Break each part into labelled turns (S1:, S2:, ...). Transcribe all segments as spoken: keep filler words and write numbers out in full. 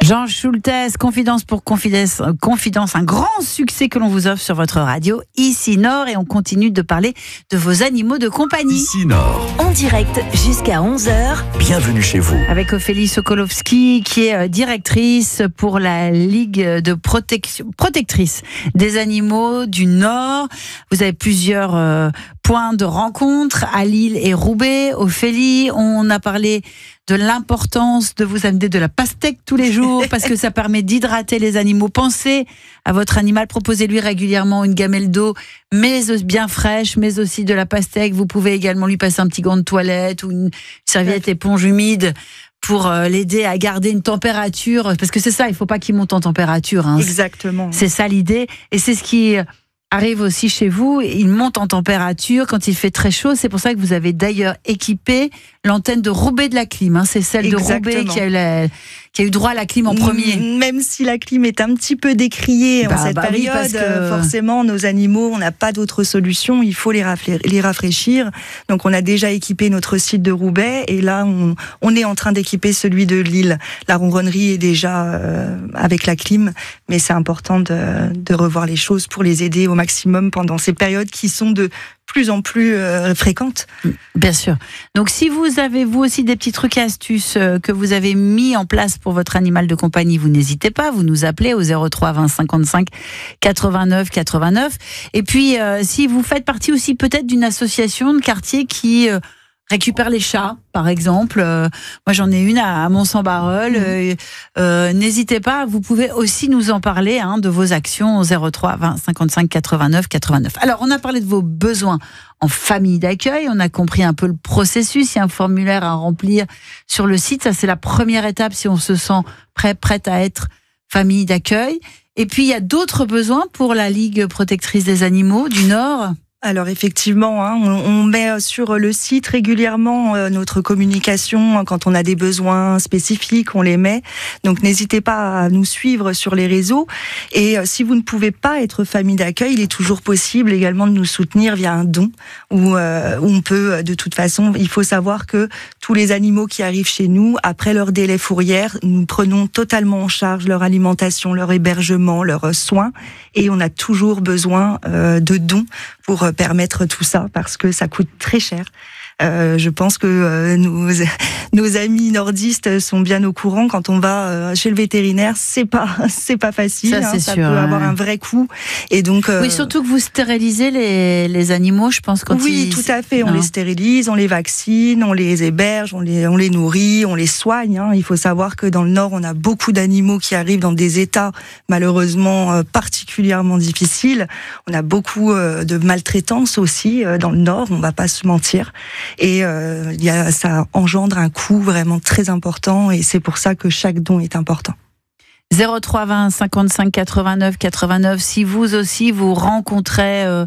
S1: Jean Schultes, Confidence pour Confidence, Confidence, un grand succès que l'on vous offre sur votre radio Ici Nord, et on continue de parler de vos animaux de compagnie.
S2: Ici Nord.
S3: En direct jusqu'à onze heures.
S2: Bienvenue chez vous.
S1: Avec Ophélie Sokolowski, qui est directrice pour la Ligue de protection, protectrice des animaux du Nord. Vous avez plusieurs euh, points de rencontre à Lille et Roubaix. Ophélie, on a parlé de l'importance de vous amener de la pastèque tous les jours parce que ça permet d'hydrater les animaux. Pensez à votre animal, proposez-lui régulièrement une gamelle d'eau, mais bien fraîche, mais aussi de la pastèque. Vous pouvez également lui passer un petit gant de toilette ou une serviette éponge humide pour l'aider à garder une température, parce que c'est ça, il ne faut pas qu'il monte en température. Hein.
S4: Exactement.
S1: C'est ça l'idée, et c'est ce qui arrive aussi chez vous. Il monte en température quand il fait très chaud. C'est pour ça que vous avez d'ailleurs équipé l'antenne de Roubaix de la clim. Hein. C'est celle Exactement. de Roubaix qui a, eu la, qui a eu droit à la clim en premier.
S4: Même si la clim est un petit peu décriée bah, en cette bah période, oui, parce que... forcément, nos animaux, on n'a pas d'autre solution. Il faut les, rafla- les rafraîchir. Donc, on a déjà équipé notre site de Roubaix. Et là, on, on est en train d'équiper celui de Lille. La ronronnerie est déjà euh, avec la clim. Mais c'est important de, de revoir les choses pour les aider au maximum pendant ces périodes qui sont de plus en plus euh, fréquentes.
S1: Bien sûr. Donc, si vous avez, vous aussi, des petits trucs et astuces euh, que vous avez mis en place pour votre animal de compagnie, vous n'hésitez pas, vous nous appelez au zéro trois vingt cinquante-cinq quatre-vingt-neuf quatre-vingt-neuf. Et puis, euh, si vous faites partie aussi peut-être d'une association de quartier qui euh, récupère les chats, par exemple. Euh, moi, j'en ai une à, à Mont-Saint-Barreul. Mmh. Euh, euh, n'hésitez pas, vous pouvez aussi nous en parler hein, de vos actions au zéro trois vingt cinquante-cinq quatre-vingt-neuf quatre-vingt-neuf. Alors, on a parlé de vos besoins en famille d'accueil. On a compris un peu le processus. Il y a un formulaire à remplir sur le site. Ça, c'est la première étape si on se sent prêt, prête à être famille d'accueil. Et puis, il y a d'autres besoins pour la Ligue protectrice des animaux du Nord.
S4: Alors effectivement, hein, on, on met sur le site régulièrement euh, notre communication. Quand on a des besoins spécifiques, on les met. Donc n'hésitez pas à nous suivre sur les réseaux. Et euh, si vous ne pouvez pas être famille d'accueil, il est toujours possible également de nous soutenir via un don. Où, euh, où on peut, de toute façon, il faut savoir que tous les animaux qui arrivent chez nous, après leur délai fourrière, nous prenons totalement en charge leur alimentation, leur hébergement, leurs soins. Et on a toujours besoin euh, de dons pour permettre tout ça, parce que ça coûte très cher. Euh, je pense que euh, nos, nos amis nordistes sont bien au courant. Quand on va euh, chez le vétérinaire, c'est pas c'est pas facile.
S1: Ça,
S4: hein,
S1: c'est
S4: ça
S1: sûr,
S4: peut
S1: hein.
S4: avoir un vrai coût. Et donc euh,
S1: oui, surtout que vous stérilisez les les animaux, je pense quand
S4: oui,
S1: ils...
S4: tout à fait. On
S1: non.
S4: les stérilise, on les vaccine, on les héberge, on les on les nourrit, on les soigne. Hein. Il faut savoir que dans le Nord, on a beaucoup d'animaux qui arrivent dans des états malheureusement euh, particulièrement difficiles. On a beaucoup euh, de maltraitance aussi euh, dans le Nord. On va pas se mentir. Et euh, y a, ça engendre un coût vraiment très important, et c'est pour ça que chaque don est important.
S1: zéro trois vingt cinquante-cinq quatre-vingt-neuf quatre-vingt-neuf. Si vous aussi vous rencontrez euh,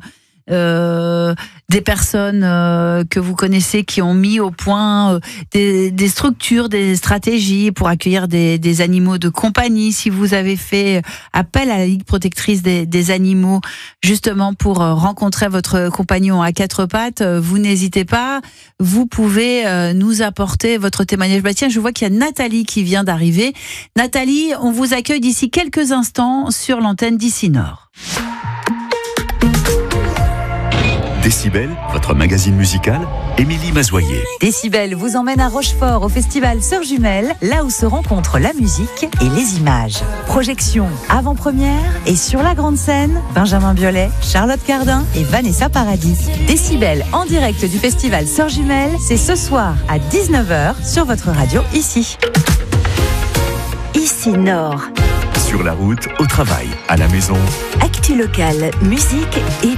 S1: euh, des personnes euh, que vous connaissez qui ont mis au point euh, des, des structures, des stratégies pour accueillir des, des animaux de compagnie, si vous avez fait appel à la Ligue protectrice des, des animaux justement pour euh, rencontrer votre compagnon à quatre pattes, euh, vous n'hésitez pas, vous pouvez euh, nous apporter votre témoignage. Bah tiens, je vois qu'il y a Nathalie qui vient d'arriver. Nathalie, on vous accueille d'ici quelques instants sur l'antenne d'Ici Nord.
S2: Décibel, votre magazine musical, Émilie Mazoyer.
S3: Décibel vous emmène à Rochefort au festival Sœurs Jumelles, là où se rencontrent la musique et les images. Projection avant-première et sur la grande scène, Benjamin Biolay, Charlotte Cardin et Vanessa Paradis. Décibel en direct du festival Sœurs Jumelles, c'est ce soir à dix-neuf heures sur votre radio ici. Ici Nord.
S2: Sur la route, au travail, à la maison.
S3: Actu locale, musique et